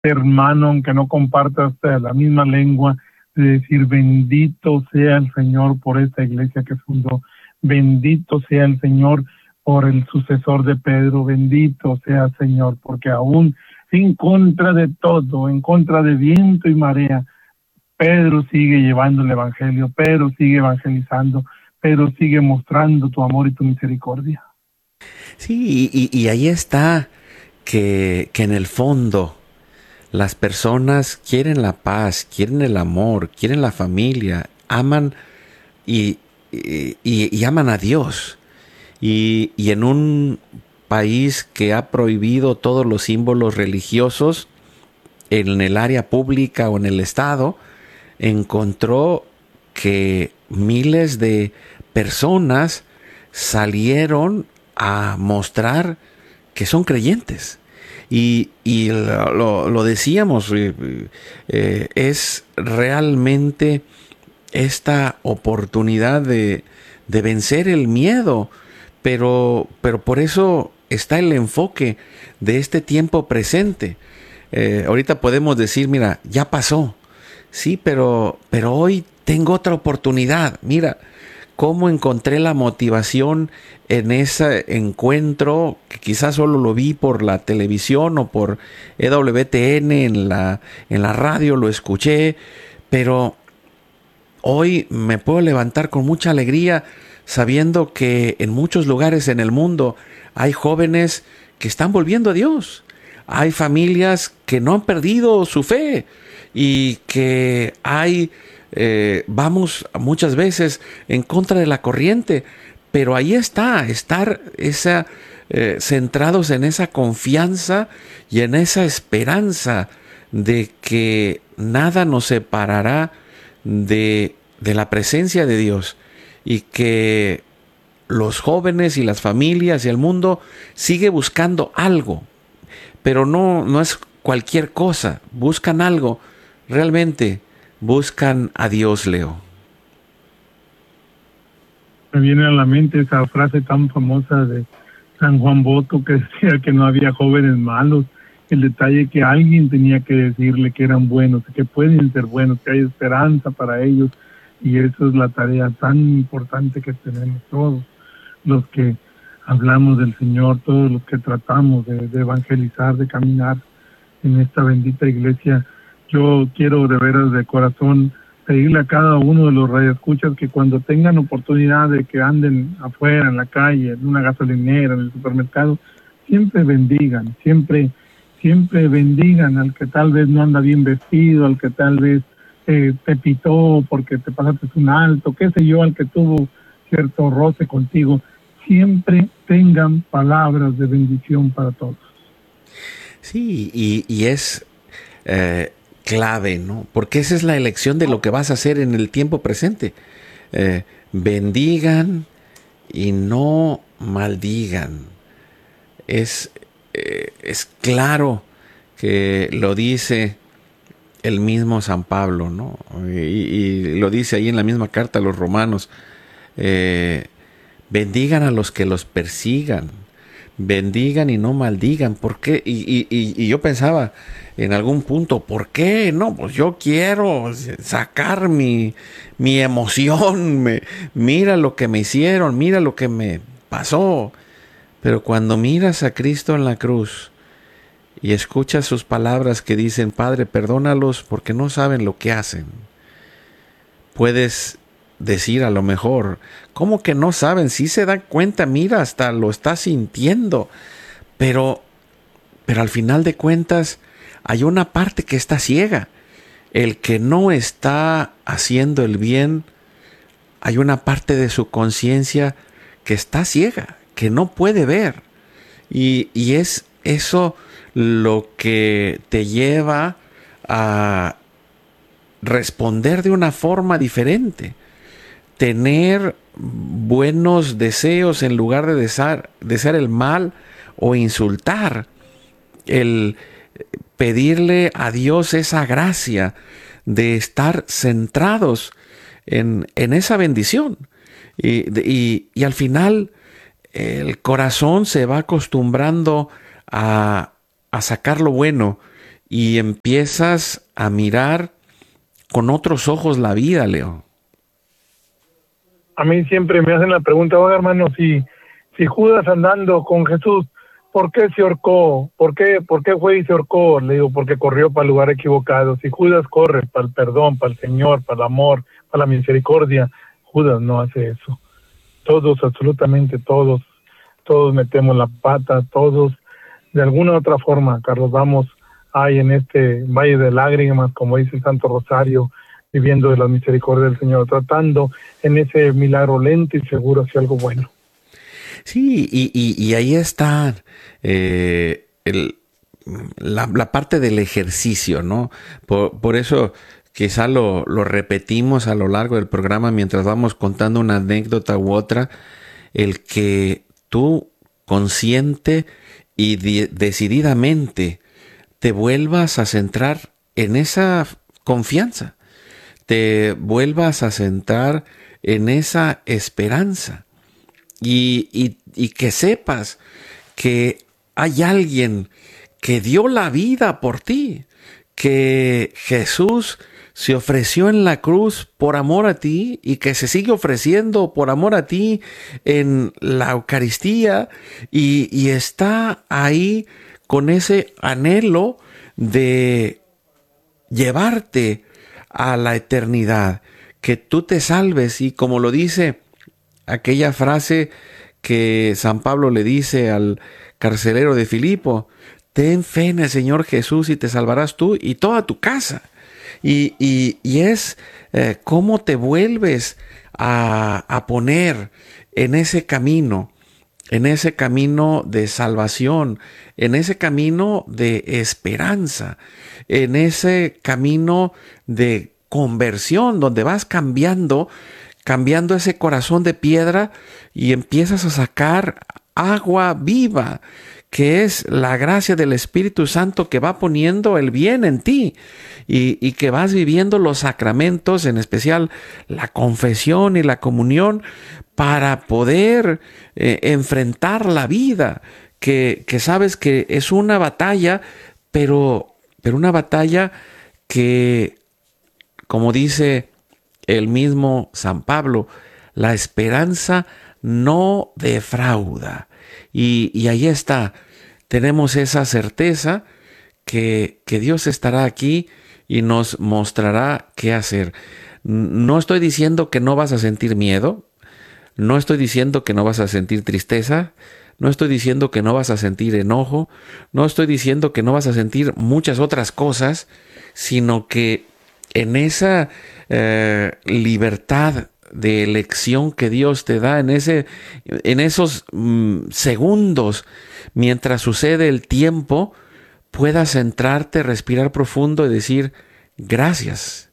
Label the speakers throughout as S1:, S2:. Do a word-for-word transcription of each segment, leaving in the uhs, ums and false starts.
S1: hermano, aunque no compartas eh, la misma lengua, de decir bendito sea el Señor por esta iglesia que fundó, bendito sea el Señor por el sucesor de Pedro, bendito sea el Señor, porque aún en contra de todo, en contra de viento y marea, Pedro sigue llevando el evangelio, Pedro sigue evangelizando, Pedro sigue mostrando tu amor y tu misericordia.
S2: Sí, y, y ahí está que, que en el fondo las personas quieren la paz, quieren el amor, quieren la familia, aman y, y, y aman a Dios. Y, y en un país que ha prohibido todos los símbolos religiosos en el área pública o en el Estado, encontró que miles de personas salieron a mostrar que son creyentes. Y, y lo, lo decíamos, eh, eh, es realmente esta oportunidad de, de vencer el miedo, pero, pero por eso está el enfoque de este tiempo presente. Eh, ahorita podemos decir, mira, ya pasó, sí, pero, pero hoy tengo otra oportunidad. Mira cómo encontré la motivación en ese encuentro, que quizás solo lo vi por la televisión o por E W T N, en la, en la radio lo escuché, pero hoy me puedo levantar con mucha alegría sabiendo que en muchos lugares en el mundo hay jóvenes que están volviendo a Dios. Hay familias que no han perdido su fe y que hay, eh, vamos muchas veces en contra de la corriente, pero ahí está, estar esa, eh, centrados en esa confianza y en esa esperanza de que nada nos separará de, de la presencia de Dios y que los jóvenes y las familias y el mundo sigue buscando algo, pero no, no es cualquier cosa, buscan algo, realmente buscan a Dios, Leo.
S1: Me viene a la mente esa frase tan famosa de San Juan Boto que decía que no había jóvenes malos, el detalle que alguien tenía que decirle que eran buenos, que pueden ser buenos, que hay esperanza para ellos, y eso es la tarea tan importante que tenemos todos los que hablamos del Señor, todos los que tratamos de, de evangelizar, de caminar en esta bendita iglesia. Yo quiero de veras de corazón pedirle a cada uno de los radioescuchas que cuando tengan oportunidad de que anden afuera, en la calle, en una gasolinera, en el supermercado, siempre bendigan, siempre, siempre bendigan al que tal vez no anda bien vestido, al que tal vez eh, te pitó porque te pasaste un alto, qué sé yo, al que tuvo cierto roce contigo. Siempre tengan palabras de bendición para todos.
S2: Sí, y, y es eh, clave, ¿no? Porque esa es la elección de lo que vas a hacer en el tiempo presente. Eh, bendigan y no maldigan. Es, eh, es claro que lo dice el mismo San Pablo, ¿no? Y, y lo dice ahí en la misma carta a los romanos. Eh, bendigan a los que los persigan, bendigan y no maldigan. ¿Por qué? Y, y, y, y yo pensaba en algún punto, ¿por qué? No, pues yo quiero sacar mi, mi emoción, me, mira lo que me hicieron, mira lo que me pasó. Pero cuando miras a Cristo en la cruz y escuchas sus palabras que dicen, Padre, perdónalos porque no saben lo que hacen, puedes decir a lo mejor, ¿cómo que no saben? Si se dan cuenta, mira, hasta lo está sintiendo. Pero, pero al final de cuentas, hay una parte que está ciega. El que no está haciendo el bien, hay una parte de su conciencia que está ciega, que no puede ver. Y, y es eso lo que te lleva a responder de una forma diferente. Tener buenos deseos en lugar de desear, desear el mal o insultar. El pedirle a Dios esa gracia de estar centrados en, en esa bendición. Y, y, y al final el corazón se va acostumbrando a, a sacar lo bueno y empiezas a mirar con otros ojos la vida, Leo.
S1: A mí siempre me hacen la pregunta, oiga hermano, si, si Judas andando con Jesús, ¿por qué se ahorcó? ¿Por qué, ¿Por qué fue y se ahorcó? Le digo, porque corrió para el lugar equivocado. Si Judas corre para el perdón, para el Señor, para el amor, para la misericordia, Judas no hace eso. Todos, absolutamente todos, todos metemos la pata, todos, de alguna u otra forma, Carlos, vamos ahí en este valle de lágrimas, como dice el Santo Rosario, viviendo de la misericordia del Señor, tratando en ese milagro lento y seguro hacia algo bueno.
S2: Sí, y, y, y ahí está eh, el, la, la parte del ejercicio, ¿no? Por, por eso quizá lo, lo repetimos a lo largo del programa mientras vamos contando una anécdota u otra, el que tú consciente y de, decididamente te vuelvas a centrar en esa confianza, te vuelvas a centrar en esa esperanza y, y, y que sepas que hay alguien que dio la vida por ti, que Jesús se ofreció en la cruz por amor a ti y que se sigue ofreciendo por amor a ti en la Eucaristía y, y está ahí con ese anhelo de llevarte a la eternidad, que tú te salves. Y como lo dice aquella frase que San Pablo le dice al carcelero de Filipo, ten fe en el Señor Jesús y te salvarás tú y toda tu casa. Y, y, y es eh, cómo te vuelves a, a poner en ese camino, en ese camino de salvación, en ese camino de esperanza, en ese camino de conversión, donde vas cambiando, cambiando ese corazón de piedra y empiezas a sacar agua viva, que es la gracia del Espíritu Santo que va poniendo el bien en ti y, y que vas viviendo los sacramentos, en especial la confesión y la comunión, para poder eh, enfrentar la vida, que, que sabes que es una batalla, pero, pero una batalla que, como dice el mismo San Pablo, la esperanza no defrauda. Y, y ahí está, tenemos esa certeza que, que Dios estará aquí y nos mostrará qué hacer. No estoy diciendo que no vas a sentir miedo, no estoy diciendo que no vas a sentir tristeza, no estoy diciendo que no vas a sentir enojo, no estoy diciendo que no vas a sentir muchas otras cosas, sino que en esa eh, libertad de elección que Dios te da, en ese, en esos mm, segundos, mientras sucede el tiempo, puedas centrarte, respirar profundo y decir gracias.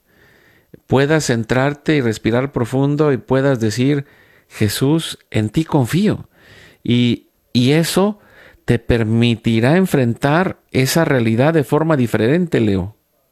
S2: Puedas centrarte y respirar profundo y puedas decir, Jesús, en ti confío. Y, y eso te permitirá enfrentar esa realidad de forma diferente, Leo.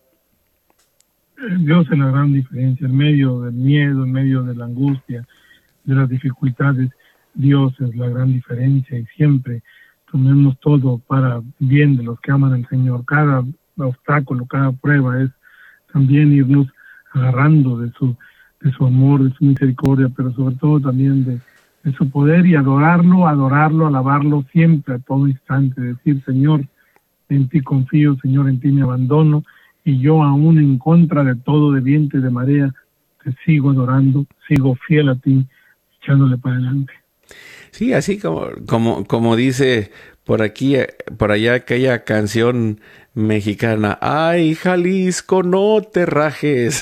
S1: Dios es la gran diferencia, en medio del miedo, en medio de la angustia, de las dificultades, Dios es la gran diferencia y siempre tomemos todo para bien de los que aman al Señor. Cada obstáculo, cada prueba es también irnos agarrando de su, de su amor, de su misericordia, pero sobre todo también de, de su poder y adorarlo, adorarlo, alabarlo siempre a todo instante, decir, Señor, en ti confío, Señor, en ti me abandono, y yo aún en contra de todo, de viento y de marea, te sigo adorando, sigo fiel a ti, echándole para adelante.
S2: Sí, así como, como, como dice por aquí, por allá aquella canción mexicana, ay, Jalisco, no te rajes,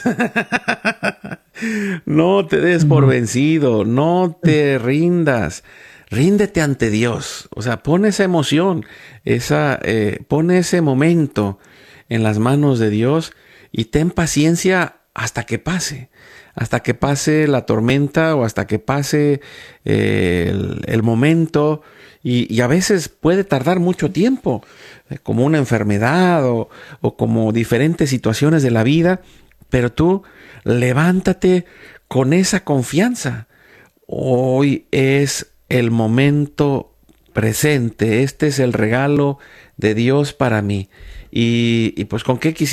S2: no te des por vencido, no te rindas, ríndete ante Dios. O sea, pon esa emoción, esa, eh, pon ese momento en las manos de Dios y ten paciencia hasta que pase, hasta que pase la tormenta o hasta que pase eh, el, el momento y, y a veces puede tardar mucho tiempo, eh, como una enfermedad o, o como diferentes situaciones de la vida, pero tú levántate con esa confianza. Hoy es el momento presente, este es el regalo de Dios para mí. Y, y pues con qué